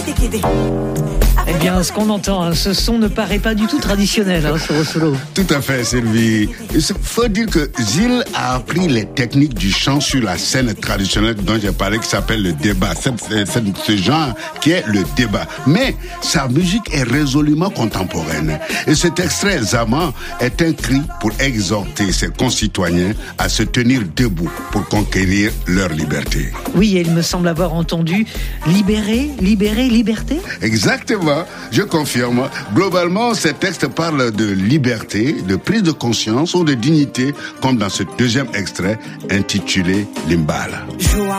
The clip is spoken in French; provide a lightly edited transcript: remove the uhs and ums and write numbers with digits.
Eh bien, ce qu'on entend, ce son ne paraît pas du tout traditionnel sur Osolo. Tout à fait, Sylvie. Il faut dire que Gilles a appris les techniques du chant sur la scène traditionnelle dont j'ai parlé, qui s'appelle le débat. C'est ce genre qui est le débat. Mais sa musique est résolument contemporaine. Et cet extrait, Zaman, est un cri pour exhorter ses concitoyens à se tenir debout pour conquérir leur liberté. Oui, et il me semble avoir entendu libérer, liberté. Exactement, je confirme. Globalement, ces textes parlent de liberté, de prise de conscience ou de dignité, comme dans ce deuxième extrait intitulé Limbala.